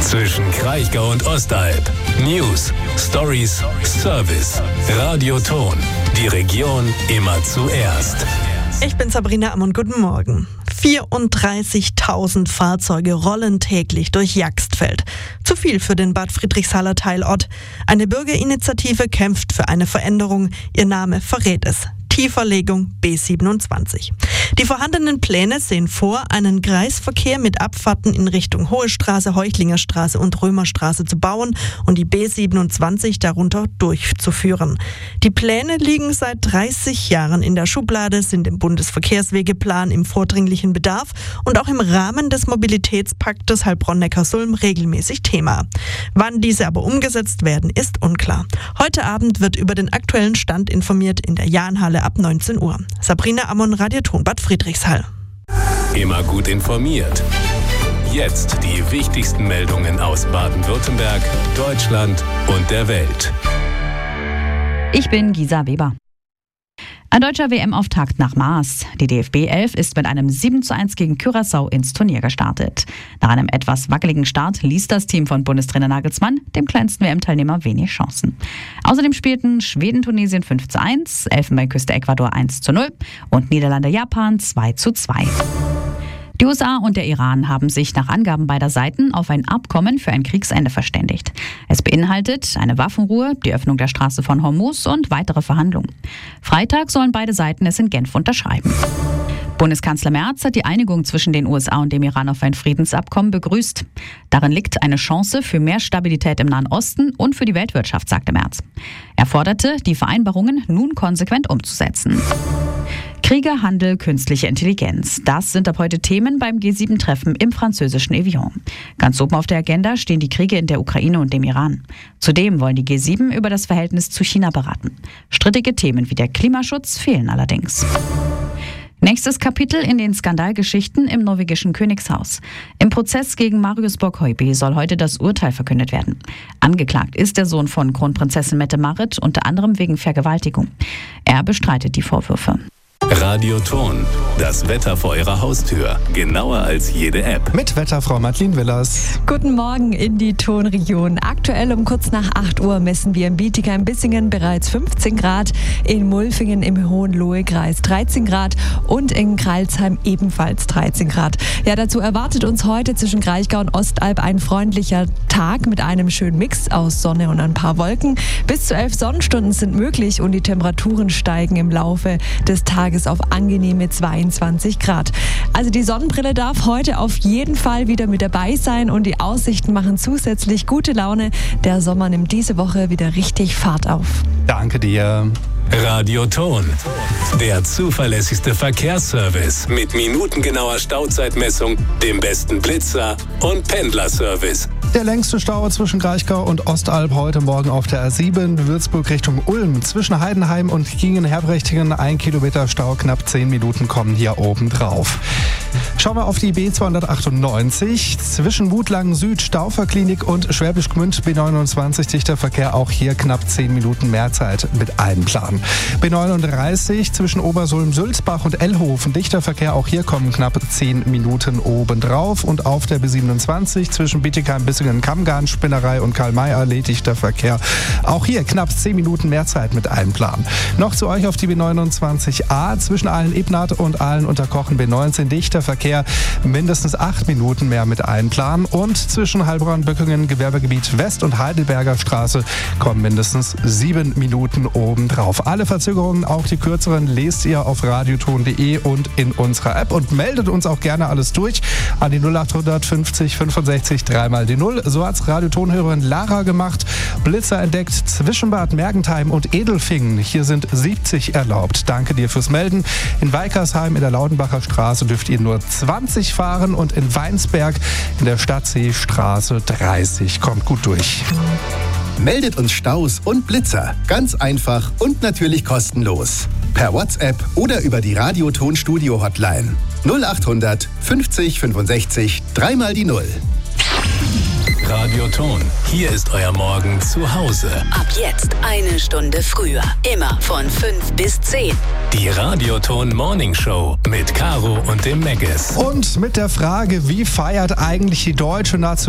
zwischen Kraichgau und Ostalb. News, Stories, Service. Radioton. Die Region immer zuerst. Ich bin Sabrina Ammon, guten Morgen. 34.000 Fahrzeuge rollen täglich durch Jagstfeld. Zu viel für den Bad Friedrichshaler Teilort. Eine Bürgerinitiative kämpft für eine Veränderung. Ihr Name verrät es. Tieferlegung B27. Die vorhandenen Pläne sehen vor, einen Kreisverkehr mit Abfahrten in Richtung Hohe Straße, Heuchlingerstraße und Römerstraße zu bauen und die B27 darunter durchzuführen. Die Pläne liegen seit 30 Jahren in der Schublade, sind im Bundesverkehrswegeplan im vordringlichen Bedarf und auch im Rahmen des Mobilitätspaktes Heilbronn-Neckar-Sulm regelmäßig Thema. Wann diese aber umgesetzt werden, ist unklar. Heute Abend wird über den aktuellen Stand informiert in der Jahnhalle ab 19 Uhr. Sabrina Ammon, Radioton Bad Friedrichshall. Immer gut informiert. Jetzt die wichtigsten Meldungen aus Baden-Württemberg, Deutschland und der Welt. Ich bin Gisa Weber. Ein deutscher WM-Auftakt nach Maß. Die DFB 11 ist mit einem 7:1 gegen Curaçao ins Turnier gestartet. Nach einem etwas wackeligen Start ließ das Team von Bundestrainer Nagelsmann dem kleinsten WM-Teilnehmer wenig Chancen. Außerdem spielten Schweden-Tunesien 5:1, Elfenbeinküste Ecuador 1:0 und Niederlande-Japan 2:2. Die USA und der Iran haben sich nach Angaben beider Seiten auf ein Abkommen für ein Kriegsende verständigt. Es beinhaltet eine Waffenruhe, die Öffnung der Straße von Hormuz und weitere Verhandlungen. Freitag sollen beide Seiten es in Genf unterschreiben. Bundeskanzler Merz hat die Einigung zwischen den USA und dem Iran auf ein Friedensabkommen begrüßt. Darin liegt eine Chance für mehr Stabilität im Nahen Osten und für die Weltwirtschaft, sagte Merz. Er forderte, die Vereinbarungen nun konsequent umzusetzen. Kriege, Handel, künstliche Intelligenz. Das sind ab heute Themen beim G7-Treffen im französischen Evian. Ganz oben auf der Agenda stehen die Kriege in der Ukraine und dem Iran. Zudem wollen die G7 über das Verhältnis zu China beraten. Strittige Themen wie der Klimaschutz fehlen allerdings. Nächstes Kapitel in den Skandalgeschichten im norwegischen Königshaus. Im Prozess gegen Marius Borg-Høiby soll heute das Urteil verkündet werden. Angeklagt ist der Sohn von Kronprinzessin Mette-Marit, unter anderem wegen Vergewaltigung. Er bestreitet die Vorwürfe. Radioton. Das Wetter vor Ihrer Haustür. Genauer als jede App. Mit Wetterfrau Madeleine Willers. Guten Morgen in die Tonregion. Aktuell um kurz nach 8 Uhr messen wir in Bietigheim-Bissingen bereits 15 Grad, in Mulfingen im Hohenlohe-Kreis 13 Grad und in Crailsheim ebenfalls 13 Grad. Ja, dazu erwartet uns heute zwischen Kraichgau und Ostalb ein freundlicher Tag mit einem schönen Mix aus Sonne und ein paar Wolken. Bis zu 11 Sonnenstunden sind möglich und die Temperaturen steigen im Laufe des Tages auf angenehme 22 Grad. Also die Sonnenbrille darf heute auf jeden Fall wieder mit dabei sein und die Aussichten machen zusätzlich gute Laune. Der Sommer nimmt diese Woche wieder richtig Fahrt auf. Danke dir. Radioton. Der zuverlässigste Verkehrsservice mit minutengenauer Stauzeitmessung, dem besten Blitzer und Pendlerservice. Der längste Stau zwischen Kraichgau und Ostalb heute Morgen auf der A7 Würzburg Richtung Ulm. Zwischen Heidenheim und Gingen-Herbrechingen 1 Kilometer Stau, knapp 10 Minuten kommen hier oben drauf. Schauen wir auf die B298. Zwischen Wutlangen Süd, Stauferklinik und Schwäbisch Gmünd B29 dichter Verkehr. Auch hier knapp 10 Minuten mehr Zeit mit Einplan. B39 zwischen Obersulm-Sülzbach und Ellhofen dichter Verkehr. Auch hier kommen knapp 10 Minuten obendrauf. Und auf der B27 zwischen Bietigheim-Bissingen, Kammgarn, Spinnerei und Karl-May-Allee dichter Verkehr. Auch hier knapp 10 Minuten mehr Zeit mit Einplan. Noch zu euch auf die B29a zwischen Aalen-Ebnath und Aalen-Unterkochen B19 dichter Verkehr, mindestens 8 Minuten mehr mit Einplan. Und zwischen Heilbronn-Böckingen, Gewerbegebiet West und Heidelberger Straße kommen mindestens 7 Minuten obendrauf. Alle Verzögerungen, auch die kürzeren, lest ihr auf radioton.de und in unserer App und meldet uns auch gerne alles durch an die 0800 50 65 3 die 0. So hat's Radiotonhörerin Lara gemacht. Blitzer entdeckt zwischen Bad Mergentheim und Edelfingen. Hier sind 70 erlaubt. Danke dir fürs Melden. In Weikersheim in der Laudenbacher Straße dürft ihr nur 20 fahren und in Weinsberg in der Stadtseestraße 30. Kommt gut durch. Meldet uns Staus und Blitzer. Ganz einfach und natürlich kostenlos. Per WhatsApp oder über die Radioton-Studio-Hotline. 0800 50 65 3 die 0. Radioton. Hier ist euer Morgen zu Hause. Ab jetzt eine Stunde früher. Immer von 5 bis 10. Die Radioton Morning Show mit Caro und dem Megges. Und mit der Frage, wie feiert eigentlich die deutsche Nation